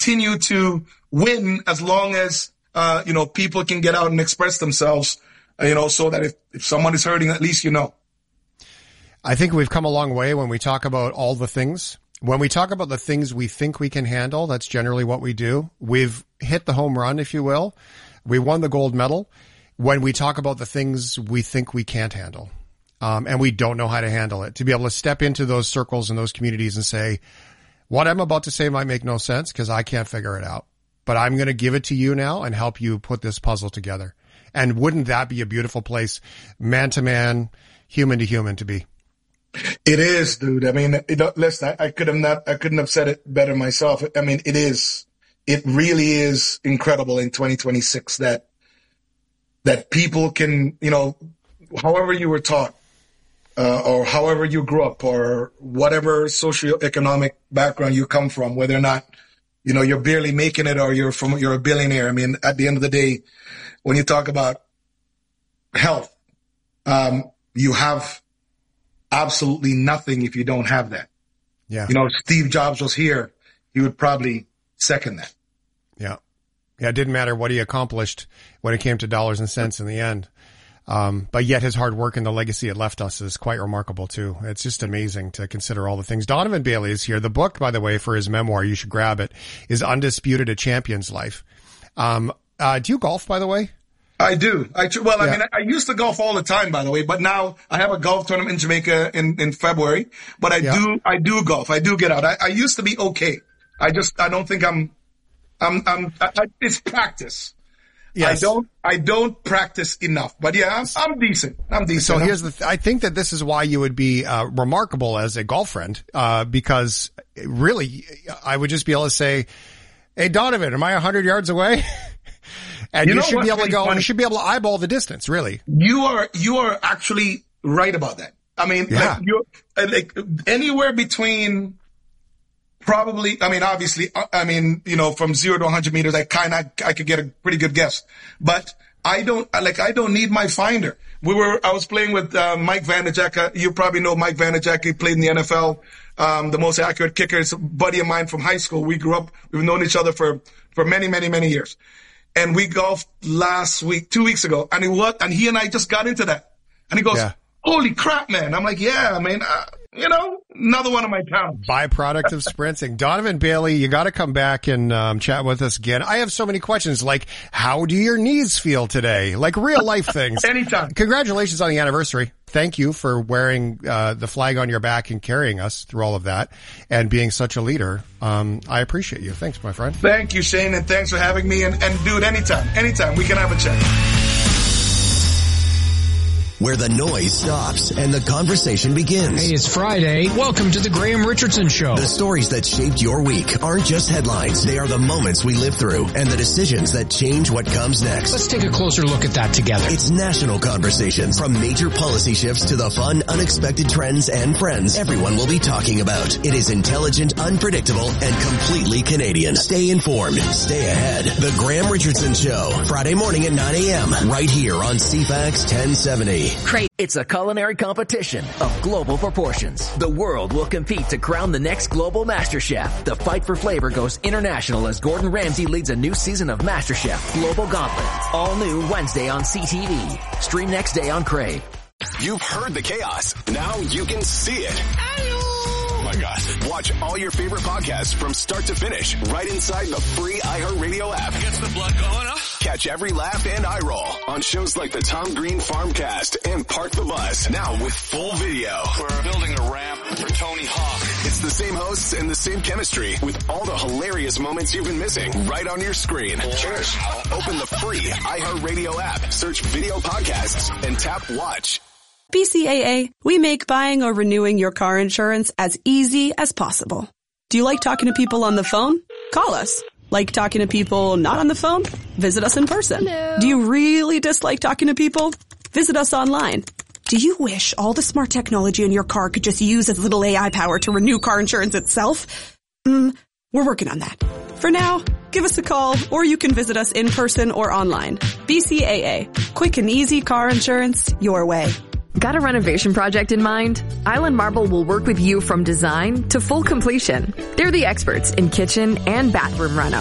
continue to win as long as, people can get out and express themselves, so that if someone is hurting, at least I think we've come a long way when we talk about all the things. When we talk about the things we think we can handle, that's generally what we do. We've hit the home run, if you will. We won the gold medal when we talk about the things we think we can't handle. And we don't know how to handle it. To be able to step into those circles and those communities and say, what I'm about to say might make no sense because I can't figure it out. But I'm going to give it to you now and help you put this puzzle together. And wouldn't that be a beautiful place, man to man, human to human, to be? It is, dude. I mean, listen, I couldn't have said it better myself. I mean, it really is incredible in 2026 that people can, however you were taught, or however you grew up, or whatever socioeconomic background you come from, whether or not, you're barely making it or you're a billionaire. I mean, at the end of the day, when you talk about health, you have absolutely nothing if you don't have that. Yeah. Steve Jobs was here. He would probably second that. Yeah. Yeah. It didn't matter what he accomplished when it came to dollars and cents in the end. But yet his hard work and the legacy it left us is quite remarkable too. It's just amazing to consider all the things. Donovan Bailey is here. The book, by the way, for his memoir, you should grab it, is Undisputed: A Champion's Life. Do you golf, by the way? I do. I mean, I used to golf all the time, by the way, but now I have a golf tournament in Jamaica in February, but I do golf. I do get out. I used to be okay. I don't think it's practice. Yes. I don't practice enough, but yeah, I'm decent. So here's I think that this is why you would be, remarkable as a golf friend, because really I would just be able to say, hey, Donovan, am I 100 yards away? And you should be able to go, you should be able to eyeball the distance, really. You are actually right about that. I mean, you're anywhere between probably, obviously, from 0 to 100 meters, I could get a pretty good guess, but I don't need my finder. I was playing with, Mike Vanderjagt. You probably know Mike Vanderjagt. He played in the NFL. The most accurate kicker is a buddy of mine from high school. We grew up, we've known each other for many, many, many years. And we golfed 2 weeks ago, and he and I just got into that. And he goes, holy crap, man. I'm like, yeah, man, another one of my talents. Byproduct of sprinting. Donovan Bailey, you got to come back and chat with us again. I have so many questions, like, how do your knees feel today? Like real life things. Anytime. Congratulations on the anniversary. Thank you for wearing the flag on your back and carrying us through all of that and being such a leader. I appreciate you. Thanks, my friend. Thank you, Shane, and thanks for having me. And dude, anytime we can have a chat. Where the noise stops and the conversation begins. Hey, it's Friday. Welcome to the Graham Richardson Show. The stories that shaped your week aren't just headlines. They are the moments we live through and the decisions that change what comes next. Let's take a closer look at that together. It's national conversations. From major policy shifts to the fun, unexpected trends and friends everyone will be talking about. It is intelligent, unpredictable, and completely Canadian. Stay informed. Stay ahead. The Graham Richardson Show. Friday morning at 9 a.m. right here on CFAX 1070. It's a culinary competition of global proportions. The world will compete to crown the next global MasterChef. The fight for flavor goes international as Gordon Ramsay leads a new season of MasterChef Global Gauntlet. All new Wednesday on CTV. Stream next day on Crave. You've heard the chaos. Now you can see it. Oh my gosh. Watch all your favorite podcasts from start to finish right inside the free iHeartRadio app. Gets the blood going up. Catch every laugh and eye roll on shows like the Tom Green Farmcast and Park the Bus. Now with full video. We're building a ramp for Tony Hawk. It's the same hosts and the same chemistry with all the hilarious moments you've been missing right on your screen. Cheers. Open the free iHeartRadio app, search video podcasts, and tap watch. BCAA, we make buying or renewing your car insurance as easy as possible. Do you like talking to people on the phone? Call us. Like talking to people not on the phone? Visit us in person. Hello. Do you really dislike talking to people? Visit us online. Do you wish all the smart technology in your car could just use as little AI power to renew car insurance itself? We're working on that. For now, give us a call or you can visit us in person or online. BCAA. Quick and easy car insurance your way. Got a renovation project in mind? Island Marble will work with you from design to full completion. They're the experts in kitchen and bathroom reno.